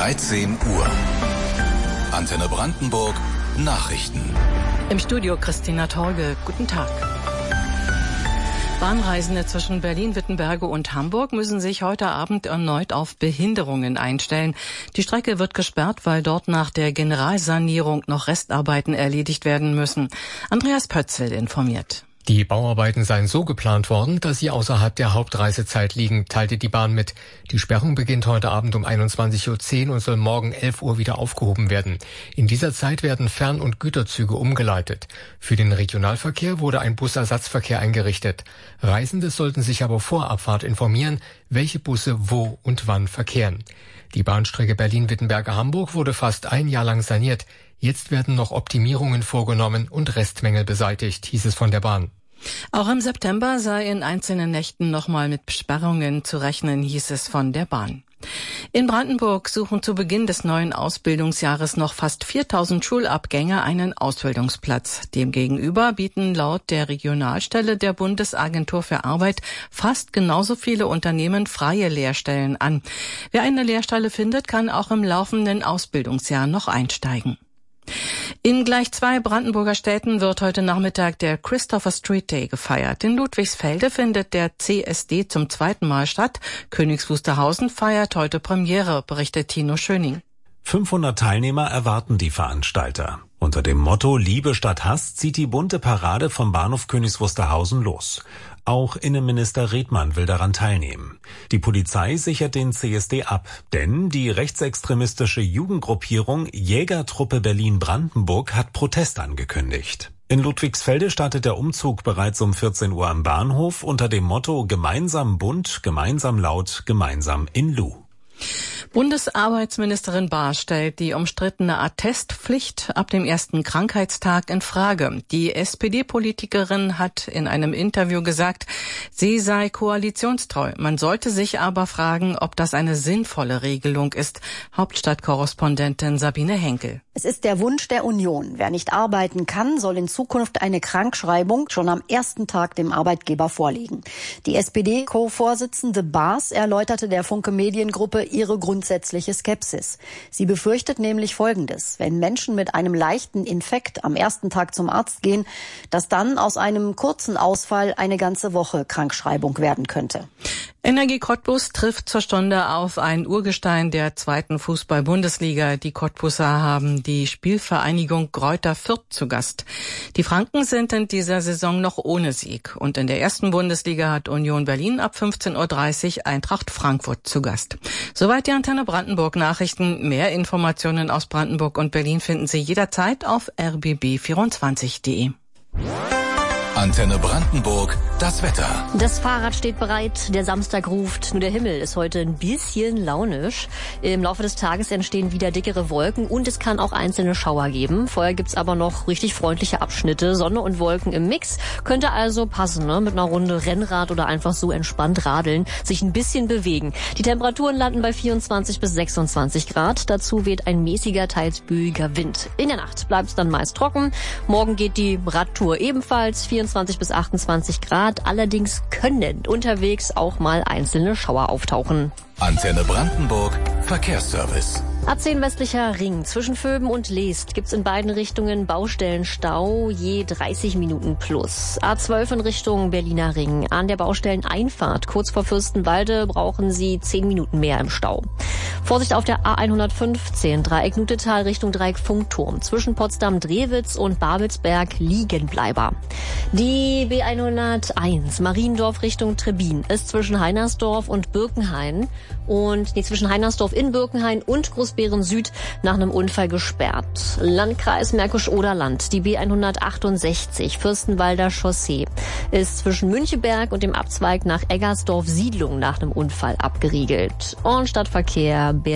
13 Uhr. Antenne Brandenburg Nachrichten. Im Studio Christina Torge. Guten Tag. Bahnreisende zwischen Berlin-Wittenberge und Hamburg müssen sich heute Abend erneut auf Behinderungen einstellen. Die Strecke wird gesperrt, weil dort nach der Generalsanierung noch Restarbeiten erledigt werden müssen. Andreas Pötzl informiert. Die Bauarbeiten seien so geplant worden, dass sie außerhalb der Hauptreisezeit liegen, teilte die Bahn mit. Die Sperrung beginnt heute Abend um 21.10 Uhr und soll morgen 11 Uhr wieder aufgehoben werden. In dieser Zeit werden Fern- und Güterzüge umgeleitet. Für den Regionalverkehr wurde ein Busersatzverkehr eingerichtet. Reisende sollten sich aber vor Abfahrt informieren, welche Busse wo und wann verkehren. Die Bahnstrecke Berlin-Wittenberge-Hamburg wurde fast ein Jahr lang saniert. Jetzt werden noch Optimierungen vorgenommen und Restmängel beseitigt, hieß es von der Bahn. Auch im September sei in einzelnen Nächten nochmal mit Sperrungen zu rechnen, hieß es von der Bahn. In Brandenburg suchen zu Beginn des neuen Ausbildungsjahres noch fast 4000 Schulabgänger einen Ausbildungsplatz. Demgegenüber bieten laut der Regionalstelle der Bundesagentur für Arbeit fast genauso viele Unternehmen freie Lehrstellen an. Wer eine Lehrstelle findet, kann auch im laufenden Ausbildungsjahr noch einsteigen. In gleich 2 Brandenburger Städten wird heute Nachmittag der Christopher Street Day gefeiert. In Ludwigsfelde findet der CSD zum 2. Mal statt. Königs Wusterhausen feiert heute Premiere, berichtet Tino Schöning. 500 Teilnehmer erwarten die Veranstalter. Unter dem Motto Liebe statt Hass zieht die bunte Parade vom Bahnhof Königs Wusterhausen los. Auch Innenminister Redmann will daran teilnehmen. Die Polizei sichert den CSD ab, denn die rechtsextremistische Jugendgruppierung Jägertruppe Berlin-Brandenburg hat Protest angekündigt. In Ludwigsfelde startet der Umzug bereits um 14 Uhr am Bahnhof unter dem Motto Gemeinsam bunt, gemeinsam laut, gemeinsam in Lu. Bundesarbeitsministerin Bahr stellt die umstrittene Attestpflicht ab dem ersten Krankheitstag in Frage. Die SPD-Politikerin hat in einem Interview gesagt, sie sei koalitionstreu. Man sollte sich aber fragen, ob das eine sinnvolle Regelung ist. Hauptstadtkorrespondentin Sabine Henkel. Es ist der Wunsch der Union. Wer nicht arbeiten kann, soll in Zukunft eine Krankschreibung schon am ersten Tag dem Arbeitgeber vorlegen. Die SPD-Co-Vorsitzende Baars erläuterte der Funke Mediengruppe ihre grundsätzliche Skepsis. Sie befürchtet nämlich Folgendes: Wenn Menschen mit einem leichten Infekt am ersten Tag zum Arzt gehen, dass dann aus einem kurzen Ausfall eine ganze Woche Krankschreibung werden könnte. Energie Cottbus trifft zur Stunde auf ein Urgestein der 2. Fußball-Bundesliga. Die Cottbuser haben die Spielvereinigung Greuther Fürth zu Gast. Die Franken sind in dieser Saison noch ohne Sieg. Und in der 1. Bundesliga hat Union Berlin ab 15.30 Uhr Eintracht Frankfurt zu Gast. Soweit die Antenne Brandenburg Nachrichten. Mehr Informationen aus Brandenburg und Berlin finden Sie jederzeit auf rbb24.de. Antenne Brandenburg, das Wetter. Das Fahrrad steht bereit, der Samstag ruft, nur der Himmel ist heute ein bisschen launisch. Im Laufe des Tages entstehen wieder dickere Wolken und es kann auch einzelne Schauer geben. Vorher gibt's aber noch richtig freundliche Abschnitte, Sonne und Wolken im Mix. Könnte also passen, ne? Mit einer Runde Rennrad oder einfach so entspannt radeln, sich ein bisschen bewegen. Die Temperaturen landen bei 24 bis 26 Grad. Dazu weht ein mäßiger, teils böiger Wind. In der Nacht bleibt's dann meist trocken. Morgen geht die Radtour ebenfalls 24 bis 28 Grad. Allerdings können unterwegs auch mal einzelne Schauer auftauchen. Antenne Brandenburg, Verkehrsservice. A10 westlicher Ring zwischen Vöben und Leest gibt's in beiden Richtungen Baustellenstau, je 30 Minuten plus. A12 in Richtung Berliner Ring. An der Baustelleneinfahrt kurz vor Fürstenwalde brauchen Sie 10 Minuten mehr im Stau. Vorsicht auf der A115 Dreieck Nutetal Richtung Dreieck Funkturm. Zwischen Potsdam-Drewitz und Babelsberg Liegenbleiber. Die B101 Mariendorf Richtung Trebin ist zwischen Heinersdorf und Birkenhain zwischen Heinersdorf in Birkenhain und Großbeeren Süd nach einem Unfall gesperrt. Landkreis Märkisch-Oderland, die B168 Fürstenwalder Chaussee ist zwischen Müncheberg und dem Abzweig nach Eggersdorf Siedlung nach einem Unfall abgeriegelt. Und Stadtverkehr